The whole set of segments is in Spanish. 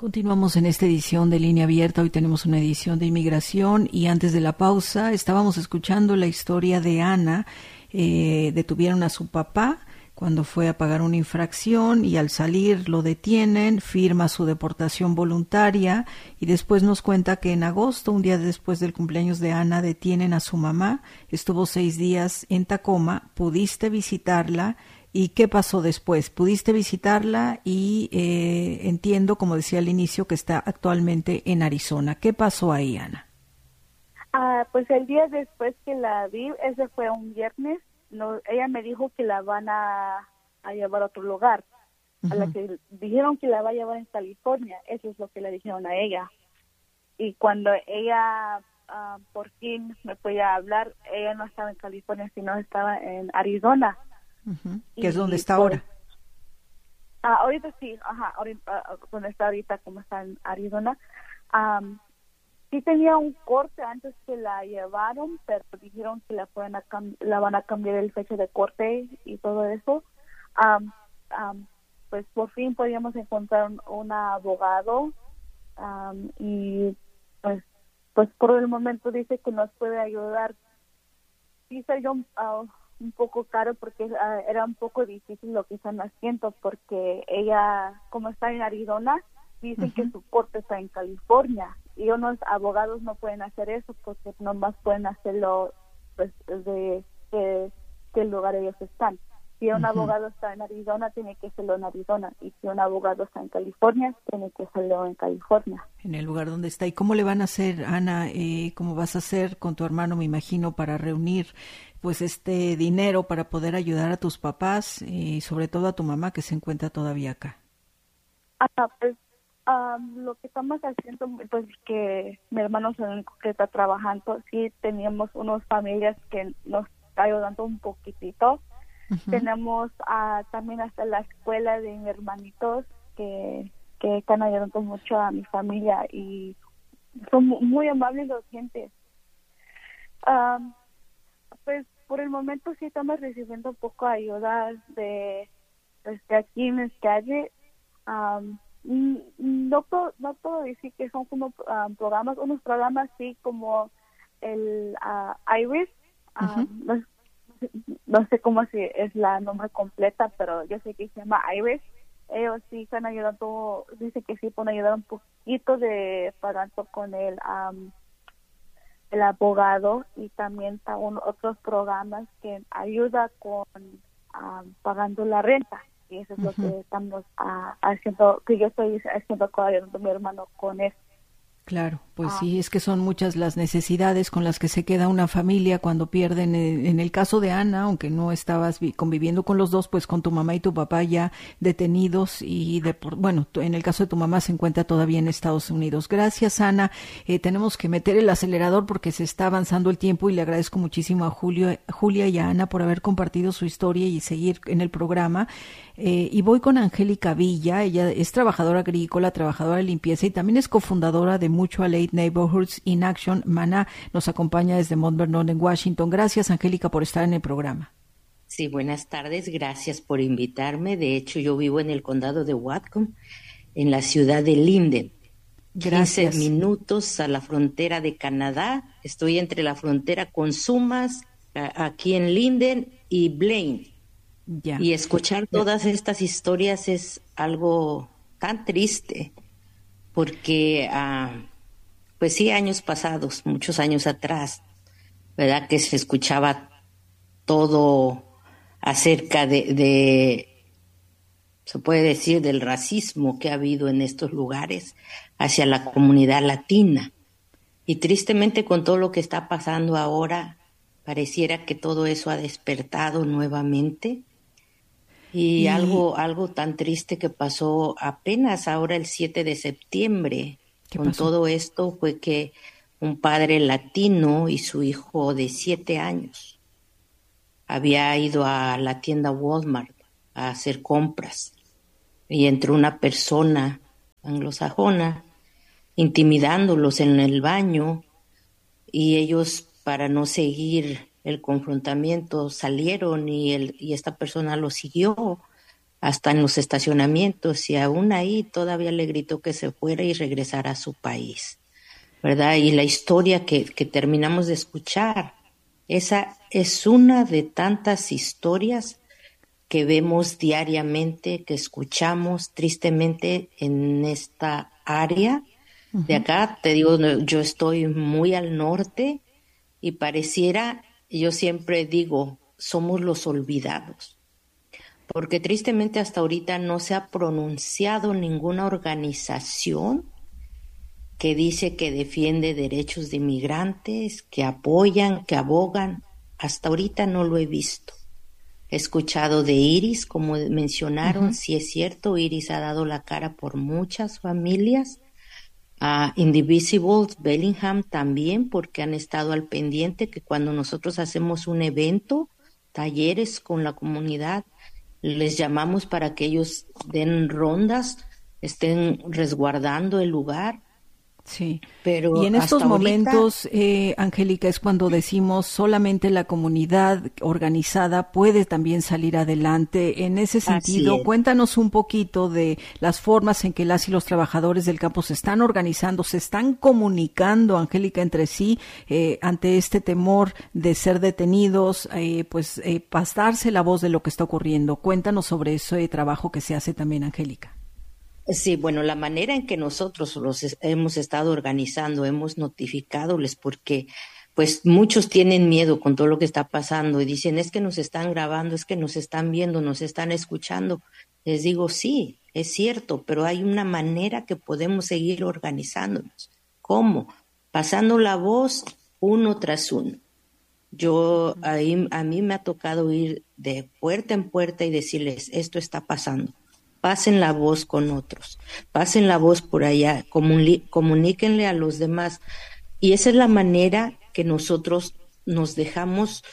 Continuamos en esta edición de Línea Abierta. Hoy tenemos una edición de inmigración y antes de la pausa estábamos escuchando la historia de Ana. Detuvieron a su papá cuando fue a pagar una infracción y al salir lo detienen, firma su deportación voluntaria y después nos cuenta que en agosto, un día después del cumpleaños de Ana, detienen a su mamá. Estuvo 6 días en Tacoma. ¿Pudiste visitarla? ¿Y qué pasó después? ¿Pudiste visitarla? Y entiendo, como decía al inicio, que está actualmente en Arizona. ¿Qué pasó ahí, Ana? Pues el día después que la vi, ese fue un viernes, no, ella me dijo que la van a llevar a otro lugar. A la que dijeron que la va a llevar en California. Eso es lo que le dijeron a ella. Y cuando ella por fin me podía hablar, ella no estaba en California, sino estaba en Arizona. ¿Que es donde está ahora? Ahorita sí, donde está ahorita, como está en Arizona. Sí tenía un corte antes que la llevaron, pero dijeron que la van a cambiar el fecha de corte y todo eso. Pues por fin podíamos encontrar un abogado y pues por el momento dice que nos puede ayudar. Sí salió un poco caro porque era un poco difícil lo que están haciendo porque ella, como está en Arizona, dicen que su corte está en California y unos abogados no pueden hacer eso porque nomás pueden hacerlo pues de qué lugar ellos están. Si un abogado está en Arizona, tiene que hacerlo en Arizona. Y si un abogado está en California, tiene que hacerlo en California. En el lugar donde está. ¿Y cómo le van a hacer, Ana? ¿Cómo vas a hacer con tu hermano, me imagino, para reunir pues este dinero para poder ayudar a tus papás y sobre todo a tu mamá que se encuentra todavía acá? Lo que estamos haciendo, pues que mi hermano es el único que está trabajando. Sí, teníamos unas familias que nos está ayudando un poquitito. Tenemos también hasta la escuela de mis hermanitos que están ayudando mucho a mi familia y son muy amables los gentes. Pues por el momento sí estamos recibiendo un poco de ayuda de aquí en el calle. No puedo decir que son como programas, unos programas sí como el IRIS. No sé cómo si es la nombre completa, pero yo sé que se llama IRIS. Ellos sí están ayudando, dice que sí pueden ayudar un poquito de pagando con el abogado y también están otros programas que ayuda con pagando la renta. Y eso es lo que estamos haciendo, que yo estoy haciendo con mi hermano con eso. Claro, pues sí, es que son muchas las necesidades con las que se queda una familia cuando pierden, en el caso de Ana, aunque no estabas conviviendo con los dos, pues con tu mamá y tu papá ya detenidos y, en el caso de tu mamá se encuentra todavía en Estados Unidos. Gracias, Ana. Tenemos que meter el acelerador porque se está avanzando el tiempo y le agradezco muchísimo a Julia y a Ana por haber compartido su historia y seguir en el programa. Y voy con Angélica Villa. Ella es trabajadora agrícola, trabajadora de limpieza y también es cofundadora de Mutual Aid Neighborhoods in Action. Maná nos acompaña desde Mount Vernon en Washington. Gracias, Angélica, por estar en el programa. Sí, buenas tardes. Gracias por invitarme. De hecho, yo vivo en el condado de Whatcom, en la ciudad de Linden. Gracias. 15 minutos a la frontera de Canadá. Estoy entre la frontera con Sumas, aquí en Linden, y Blaine. Ya. Y escuchar todas estas historias es algo tan triste, porque, pues sí, años pasados, muchos años atrás, ¿verdad? Que se escuchaba todo acerca de, se puede decir, del racismo que ha habido en estos lugares hacia la comunidad latina. Y tristemente con todo lo que está pasando ahora, pareciera que todo eso ha despertado nuevamente. Y algo tan triste que pasó apenas ahora el 7 de septiembre con pasó? todo esto fue que un padre latino y su hijo de 7 años había ido a la tienda Walmart a hacer compras y entró una persona anglosajona intimidándolos en el baño y ellos, para no seguir el confrontamiento, salieron y esta persona lo siguió hasta en los estacionamientos, y aún ahí todavía le gritó que se fuera y regresara a su país, ¿verdad? Y la historia que terminamos de escuchar, esa es una de tantas historias que vemos diariamente, que escuchamos tristemente en esta área. De acá, te digo, yo estoy muy al norte y pareciera, yo siempre digo, somos los olvidados. Porque tristemente hasta ahorita no se ha pronunciado ninguna organización que dice que defiende derechos de inmigrantes, que apoyan, que abogan. Hasta ahorita no lo he visto. He escuchado de Iris, como mencionaron, sí es cierto, Iris ha dado la cara por muchas familias. Indivisible, Bellingham también, porque han estado al pendiente que cuando nosotros hacemos un evento, talleres con la comunidad, les llamamos para que ellos den rondas, estén resguardando el lugar. Sí, pero y en estos momentos, Angélica, es cuando decimos solamente la comunidad organizada puede también salir adelante. En ese sentido, cuéntanos un poquito de las formas en que las y los trabajadores del campo se están organizando, se están comunicando, Angélica, entre sí, ante este temor de ser detenidos, pasarse la voz de lo que está ocurriendo. Cuéntanos sobre ese trabajo que se hace también, Angélica. Sí, bueno, la manera en que nosotros los hemos estado organizando, hemos notificadores, porque pues muchos tienen miedo con todo lo que está pasando y dicen, es que nos están grabando, es que nos están viendo, nos están escuchando. Les digo, sí, es cierto, pero hay una manera que podemos seguir organizándonos. ¿Cómo? Pasando la voz uno tras uno. A mí me ha tocado ir de puerta en puerta y decirles, esto está pasando. Pasen la voz con otros, pasen la voz por allá, comuníquenle a los demás. Y esa es la manera que nosotros nos dejamos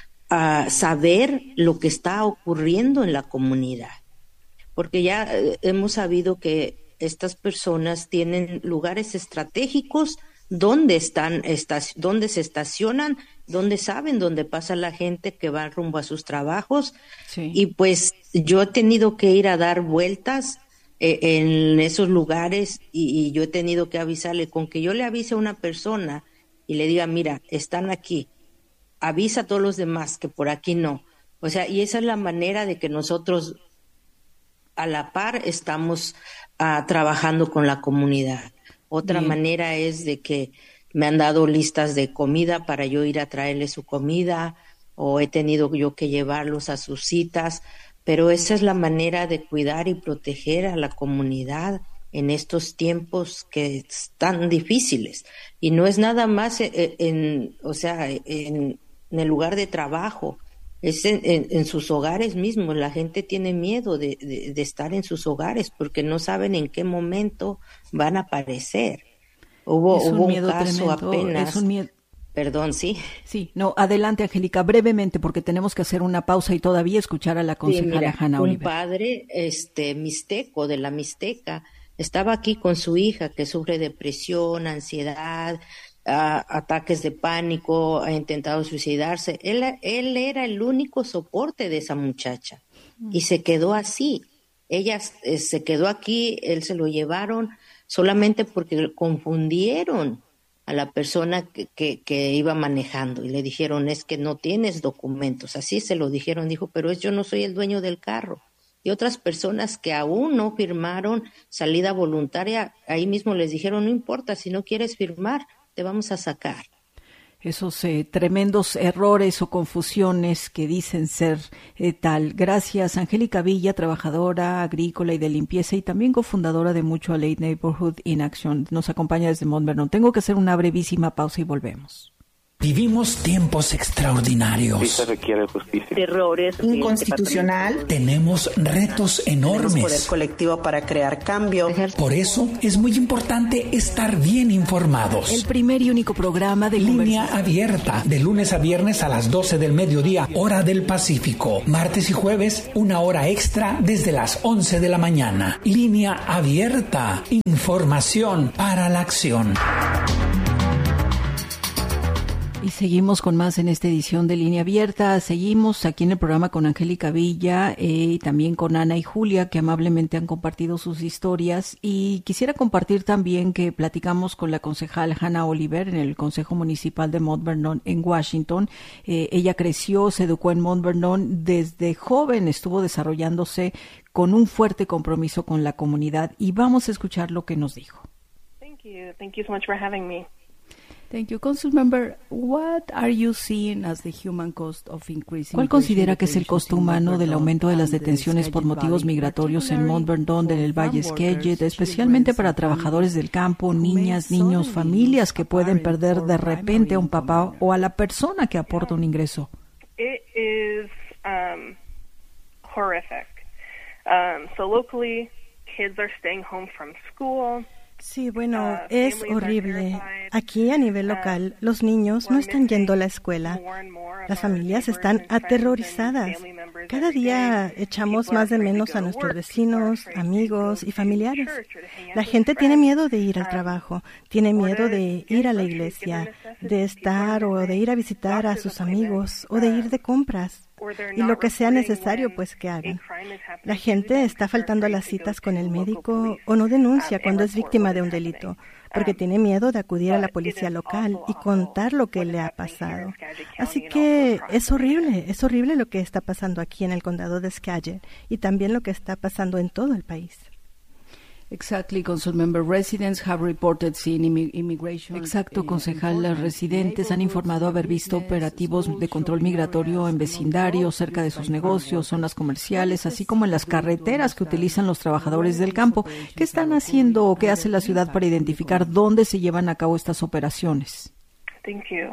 saber lo que está ocurriendo en la comunidad. Porque ya hemos sabido que estas personas tienen lugares estratégicos donde donde se estacionan, donde saben dónde pasa la gente que va rumbo a sus trabajos. Sí. Y pues yo he tenido que ir a dar vueltas en esos lugares y yo he tenido que avisarle. Con que yo le avise a una persona y le diga, mira, están aquí, avisa a todos los demás que por aquí no. O sea, y esa es la manera de que nosotros a la par estamos trabajando con la comunidad. Otra manera es de que me han dado listas de comida para yo ir a traerles su comida, o he tenido yo que llevarlos a sus citas, pero esa es la manera de cuidar y proteger a la comunidad en estos tiempos que están difíciles. Y no es nada más en el lugar de trabajo, es en sus hogares mismos. La gente tiene miedo de estar en sus hogares porque no saben en qué momento van a aparecer. Hubo un caso tremendo, apenas. Es un miedo. Perdón, sí. Sí, no, adelante, Angélica, brevemente, porque tenemos que hacer una pausa y todavía escuchar a la concejala Hannah Oliver. Un padre mixteco, de la Mixteca, estaba aquí con su hija que sufre depresión, ansiedad, ataques de pánico, ha intentado suicidarse. Él era el único soporte de esa muchacha y se quedó así. Ella se quedó aquí, él se lo llevaron solamente porque confundieron a la persona que iba manejando y le dijeron, es que no tienes documentos. Así se lo dijeron, dijo, pero yo no soy el dueño del carro. Y otras personas que aún no firmaron salida voluntaria, ahí mismo les dijeron, no importa, si no quieres firmar, te vamos a sacar. Esos tremendos errores o confusiones que dicen ser tal. Gracias, Angélica Villa, trabajadora agrícola y de limpieza y también cofundadora de Mutual Aid Neighborhood in Action. Nos acompaña desde Mount Vernon. Tengo que hacer una brevísima pausa y volvemos. Vivimos tiempos extraordinarios. Sí se requiere justicia. Errores inconstitucional. Tenemos retos enormes. Tenemos poder colectivo para crear cambio. Por eso es muy importante estar bien informados. El primer y único programa de Línea Abierta, de lunes a viernes a las 12 del mediodía, hora del Pacífico. Martes y jueves, 1 hora extra desde las 11 de la mañana. Línea Abierta. Información para la acción. Y seguimos con más en esta edición de Línea Abierta. Seguimos aquí en el programa con Angélica Villa y también con Ana y Julia, que amablemente han compartido sus historias. Y quisiera compartir también que platicamos con la concejal Hannah Oliver en el Consejo Municipal de Mount Vernon en Washington. Ella creció, se educó en Mount Vernon. Desde joven estuvo desarrollándose con un fuerte compromiso con la comunidad. Y vamos a escuchar lo que nos dijo. Thank you. Thank you so much for having me. Thank you. Councilmember, what are you seeing as the human cost of increasing? ¿Cuál considera que es el costo humano del aumento de las detenciones por motivos migratorios en Mount Vernon, del Valle Skagit, especialmente para trabajadores del campo, niñas, niños, familias que pueden perder de repente a un papá o a la persona que aporta un ingreso? It is horrific. So locally, kids are staying home from school. Sí, bueno, es horrible. Aquí a nivel local, los niños no están yendo a la escuela. Las familias están aterrorizadas. Cada día echamos más de menos a nuestros vecinos, amigos y familiares. La gente tiene miedo de ir al trabajo, tiene miedo de ir a la iglesia, de estar o de ir a visitar a sus amigos o de ir de compras. Y lo que sea necesario, pues que hagan. La gente está faltando a las citas con el médico o no denuncia cuando es víctima de un delito, porque tiene miedo de acudir a la policía local y contar lo que le ha pasado. Así que es horrible lo que está pasando aquí en el condado de Skagit y también lo que está pasando en todo el país. Exactly, Councilmember. Residents have reported seeing immigration. Exacto, concejal. Los residentes han informado haber visto operativos de control migratorio en vecindarios, cerca de sus negocios, zonas comerciales, así como en las carreteras que utilizan los trabajadores del campo. ¿Qué están haciendo o qué hace la ciudad para identificar dónde se llevan a cabo estas operaciones? Thank you.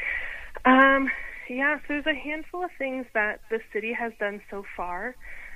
Yeah, so there's a handful of things that the city has done so far.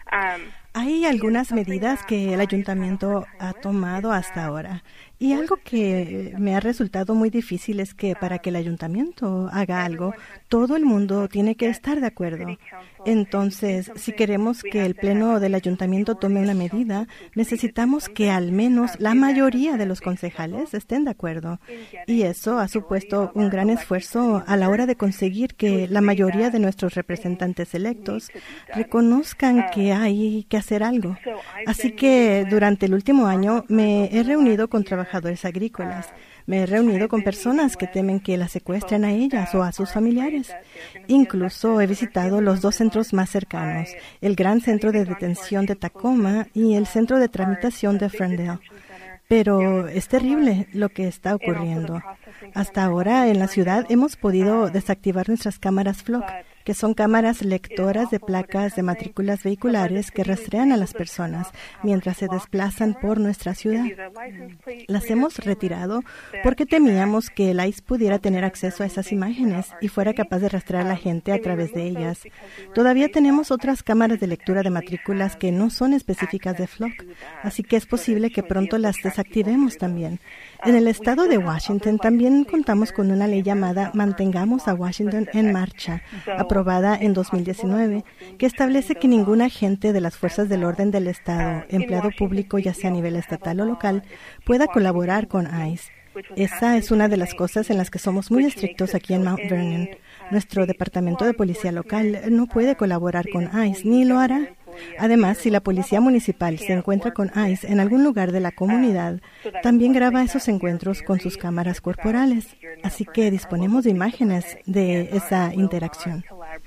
Hay algunas medidas que el ayuntamiento ha tomado hasta ahora. Y algo que me ha resultado muy difícil es que para que el ayuntamiento haga algo, todo el mundo tiene que estar de acuerdo. Entonces, si queremos que el pleno del ayuntamiento tome una medida, necesitamos que al menos la mayoría de los concejales estén de acuerdo. Y eso ha supuesto un gran esfuerzo a la hora de conseguir que la mayoría de nuestros representantes electos reconozcan que hay que hacer algo. Así que durante el último año me he reunido con trabajadores agrícolas. Me he reunido con personas que temen que las secuestren a ellas o a sus familiares. Incluso he visitado los dos centros más cercanos, el Gran Centro de Detención de Tacoma y el Centro de Tramitación de Ferndale. Pero es terrible lo que está ocurriendo. Hasta ahora en la ciudad hemos podido desactivar nuestras cámaras Flock, que son cámaras lectoras de placas de matrículas vehiculares que rastrean a las personas mientras se desplazan por nuestra ciudad. Las hemos retirado porque temíamos que el ICE pudiera tener acceso a esas imágenes y fuera capaz de rastrear a la gente a través de ellas. Todavía tenemos otras cámaras de lectura de matrículas que no son específicas de Flock, así que es posible que pronto las desactivemos también. En el estado de Washington también contamos con una ley llamada Mantengamos a Washington en Marcha, aprobada en 2019, que establece que ningún agente de las fuerzas del orden del Estado, empleado público ya sea a nivel estatal o local, pueda colaborar con ICE. Esa es una de las cosas en las que somos muy estrictos aquí en Mount Vernon. Nuestro departamento de policía local no puede colaborar con ICE, ni lo hará. Además, si la policía municipal se encuentra con ICE en algún lugar de la comunidad, también graba esos encuentros con sus cámaras corporales. Así que disponemos de imágenes de esa interacción.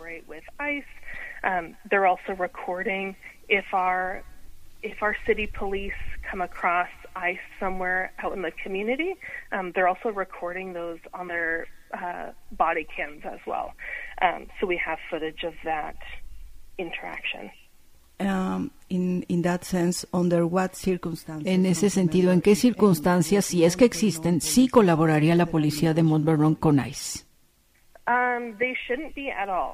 If our city police come across ICE somewhere out in the community, they're also recording those on their body cams as well. So we have footage of that interaction. In that sense, under what circumstances? En ese sentido, ¿en qué circunstancias, si es que existen, sí colaboraría la policía de Mount Vernon con ICE? They shouldn't be at all.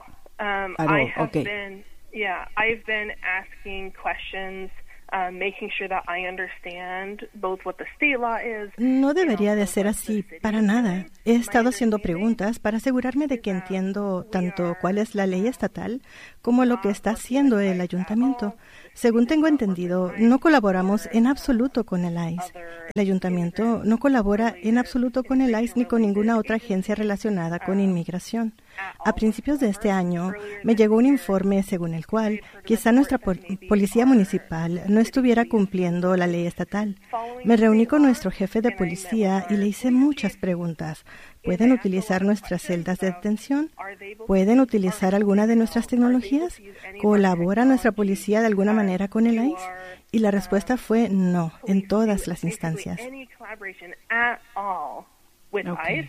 I've been asking questions. Making sure that I understand both what the state law is. No debería de ser así, para nada. He estado haciendo preguntas para asegurarme de que entiendo tanto cuál es la ley estatal como lo que está haciendo el ayuntamiento. Según tengo entendido, no colaboramos en absoluto con el ICE. El ayuntamiento no colabora en absoluto con el ICE ni con ninguna otra agencia relacionada con inmigración. A principios de este año me llegó un informe según el cual quizá nuestra policía municipal no estuviera cumpliendo la ley estatal. Me reuní con nuestro jefe de policía y le hice muchas preguntas. ¿Pueden utilizar nuestras celdas de detención? ¿Pueden utilizar alguna de nuestras tecnologías? ¿Colabora nuestra policía de alguna manera con el ICE? Y la respuesta fue no, en todas las instancias. Okay.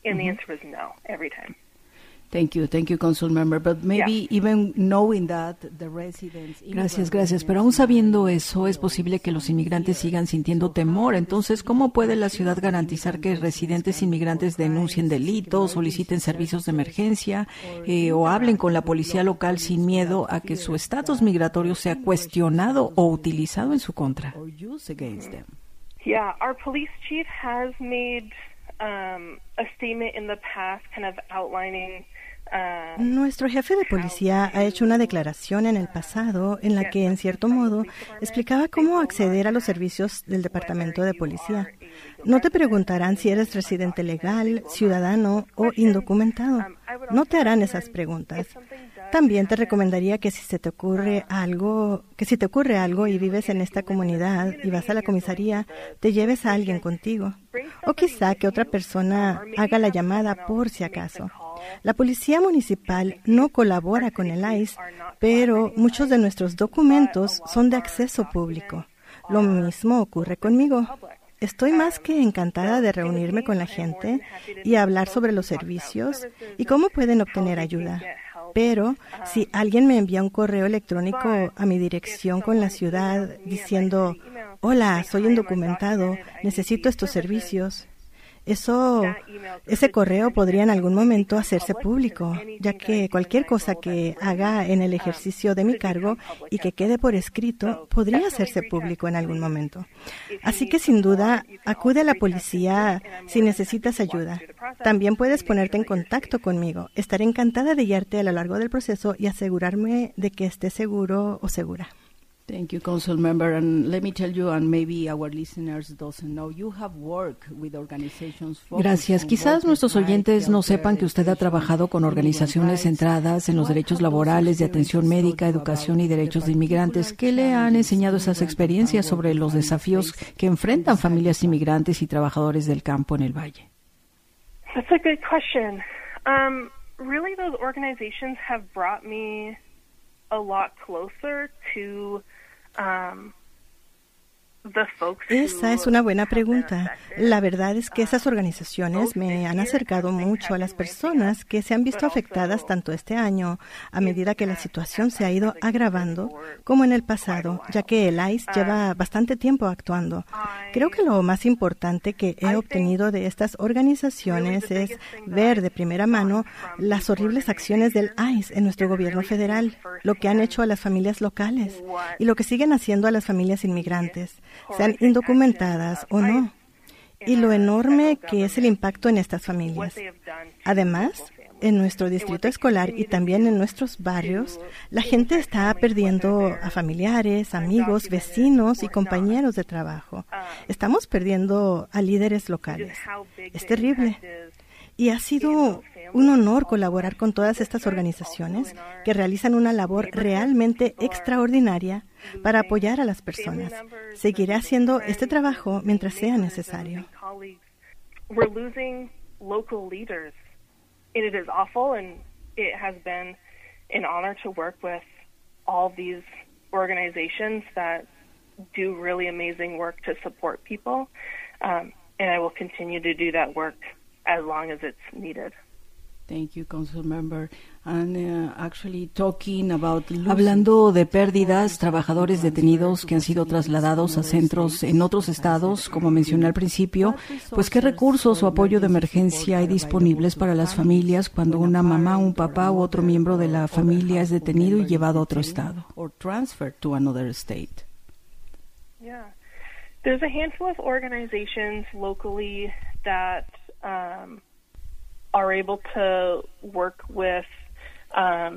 Thank you, Council Member. But maybe even knowing that the residents. Gracias. Pero aún sabiendo eso, es posible que los inmigrantes sigan sintiendo temor. Entonces, ¿cómo puede la ciudad garantizar que residentes inmigrantes denuncien delitos, soliciten servicios de emergencia o hablen con la policía local sin miedo a que su estatus migratorio sea cuestionado o utilizado en su contra? Yeah, our police chief has made a statement in the past, kind of outlining. Nuestro jefe de policía ha hecho una declaración en el pasado en la que, en cierto modo, explicaba cómo acceder a los servicios del Departamento de Policía. No te preguntarán si eres residente legal, ciudadano o indocumentado. No te harán esas preguntas. También te recomendaría que si te ocurre algo y vives en esta comunidad y vas a la comisaría, te lleves a alguien contigo. O quizá que otra persona haga la llamada por si acaso. La policía municipal no colabora con el ICE, pero muchos de nuestros documentos son de acceso público. Lo mismo ocurre conmigo. Estoy más que encantada de reunirme con la gente y hablar sobre los servicios y cómo pueden obtener ayuda. Pero si alguien me envía un correo electrónico a mi dirección con la ciudad diciendo, hola, soy indocumentado, necesito estos servicios, ese correo podría en algún momento hacerse público, ya que cualquier cosa que haga en el ejercicio de mi cargo y que quede por escrito podría hacerse público en algún momento. Así que sin duda, acude a la policía si necesitas ayuda. También puedes ponerte en contacto conmigo. Estaré encantada de guiarte a lo largo del proceso y asegurarme de que estés seguro o segura. Thank you, Council Member. And let me tell you, and maybe our listeners doesn't know, you have worked with organizations. Gracias. Quizás nuestros oyentes no sepan que usted ha trabajado con organizaciones centradas en los derechos laborales, de atención médica, educación y derechos de inmigrantes. ¿Qué le han enseñado esas experiencias sobre los desafíos que enfrentan familias inmigrantes y trabajadores del campo en el Valle? That's a good question. Really, those organizations have brought me a lot closer to Esa es una buena pregunta. La verdad es que esas organizaciones me han acercado mucho a las personas que se han visto afectadas tanto este año, a medida que la situación se ha ido agravando, como en el pasado, ya que el ICE lleva bastante tiempo actuando. Creo que lo más importante que he obtenido de estas organizaciones es ver de primera mano las horribles acciones del ICE en nuestro gobierno federal, lo que han hecho a las familias locales y lo que siguen haciendo a las familias inmigrantes, sean indocumentadas o no, y lo enorme que es el impacto en estas familias. Además, en nuestro distrito escolar y también en nuestros barrios, la gente está perdiendo a familiares, amigos, vecinos y compañeros de trabajo. Estamos perdiendo a líderes locales. Es terrible. Y ha sido un honor colaborar con todas estas organizaciones que realizan una labor realmente extraordinaria para apoyar a las personas. Seguiré haciendo este trabajo mientras sea necesario. We're losing local leaders. It is awful, and it has been an honor to work with all these organizations that do really amazing work to support people, and I will continue to do that work as long as it's needed. Thank you, Council Member. And actually talking about hablando de pérdidas, trabajadores detenidos que han sido trasladados a centros en otros estados, como mencioné al principio, pues qué recursos o apoyo de emergencia hay disponibles para las familias cuando una mamá, un papá u otro miembro de la familia es detenido y llevado a otro estado, or transferred to another state. Yeah, there's a handful of organizations locally that are able to work with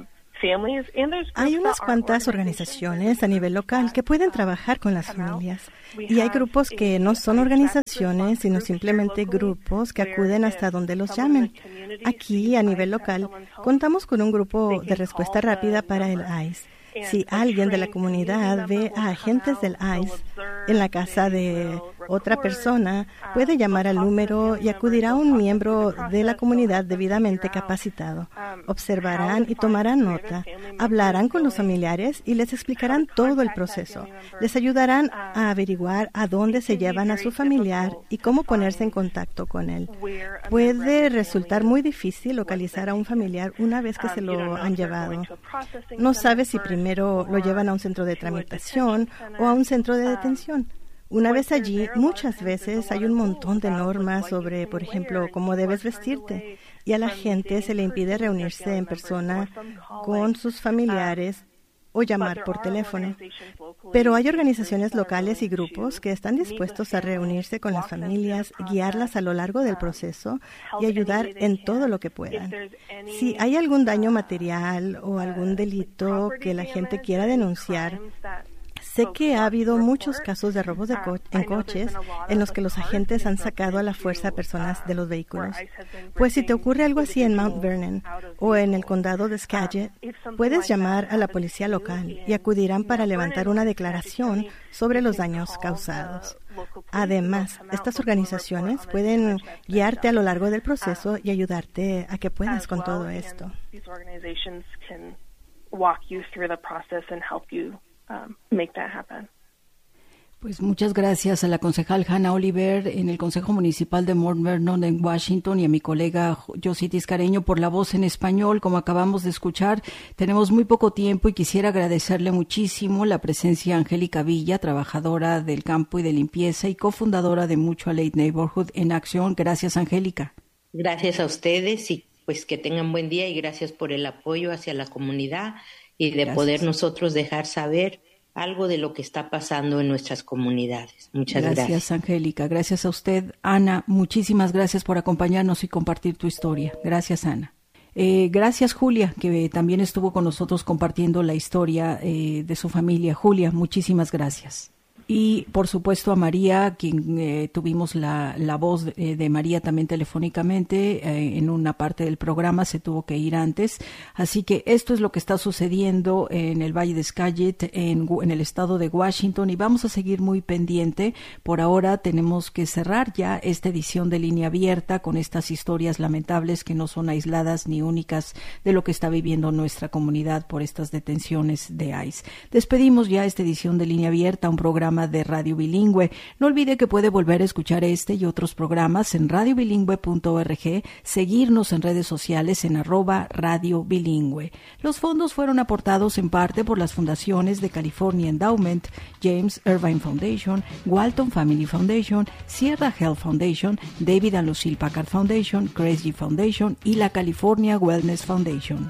Hay unas cuantas organizaciones a nivel local que pueden trabajar con las familias. Y hay grupos que no son organizaciones, sino simplemente grupos que acuden hasta donde los llamen. Aquí, a nivel local, contamos con un grupo de respuesta rápida para el ICE. Si alguien de la comunidad ve a agentes del ICE en la casa de otra persona, puede llamar al número y acudirá un miembro de la comunidad debidamente capacitado. Observarán y tomarán nota, hablarán con los familiares y les explicarán todo el proceso. Les ayudarán a averiguar a dónde se llevan a su familiar y cómo ponerse en contacto con él. Puede resultar muy difícil localizar a un familiar una vez que se lo han llevado. No sabe si primero lo llevan a un centro de tramitación o a un centro de detención. Una vez allí, muchas veces hay un montón de normas sobre, por ejemplo, cómo debes vestirte, y a la gente se le impide reunirse en persona con sus familiares o llamar por teléfono. Pero hay organizaciones locales y grupos que están dispuestos a reunirse con las familias, guiarlas a lo largo del proceso y ayudar en todo lo que puedan. Si hay algún daño material o algún delito que la gente quiera denunciar, sé que ha habido muchos casos de robos en coches en los que los agentes han sacado a la fuerza a personas de los vehículos. Pues si te ocurre algo así en Mount Vernon o en el condado de Skagit, puedes llamar a la policía local y acudirán para levantar una declaración sobre los daños causados. Además, estas organizaciones pueden guiarte a lo largo del proceso y ayudarte a que puedas con todo esto. Make that happen. Pues muchas gracias a la concejal Hannah Oliver en el Consejo Municipal de Mount Vernon en Washington y a mi colega Josie Tiscareño por la voz en español. Como acabamos de escuchar, tenemos muy poco tiempo y quisiera agradecerle muchísimo la presencia de Angélica Villa, trabajadora del campo y de limpieza y cofundadora de Mutual Aid Neighborhood en Acción. Gracias, Angélica. Gracias a ustedes y pues que tengan buen día y gracias por el apoyo hacia la comunidad y de poder nosotros dejar saber algo de lo que está pasando en nuestras comunidades. Muchas gracias. Gracias, Angélica. Gracias a usted, Ana. Muchísimas gracias por acompañarnos y compartir tu historia. Gracias, Ana. Gracias, Julia, que también estuvo con nosotros compartiendo la historia de su familia. Julia, muchísimas gracias. Y, por supuesto, a María, quien tuvimos la voz de María también telefónicamente en una parte del programa, se tuvo que ir antes. Así que esto es lo que está sucediendo en el Valle de Skagit, en el estado de Washington, y vamos a seguir muy pendiente. Por ahora tenemos que cerrar ya esta edición de Línea Abierta con estas historias lamentables que no son aisladas ni únicas de lo que está viviendo nuestra comunidad por estas detenciones de ICE. Despedimos ya esta edición de Línea Abierta, un programa de Radio Bilingüe. No olvide que puede volver a escuchar este y otros programas en radiobilingüe.org, seguirnos en redes sociales en @Radio Bilingüe. Los fondos fueron aportados en parte por las fundaciones de California Endowment, James Irvine Foundation, Walton Family Foundation, Sierra Health Foundation, David and Lucille Packard Foundation, Grace G Foundation y la California Wellness Foundation.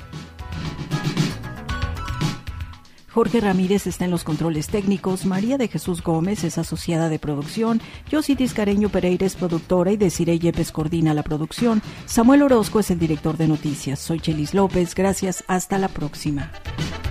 Jorge Ramírez está en los controles técnicos, María de Jesús Gómez es asociada de producción, Josie Tiscareño Pereira es productora y Desiree Yepes coordina la producción. Samuel Orozco es el director de noticias. Soy Chelis López, gracias, hasta la próxima.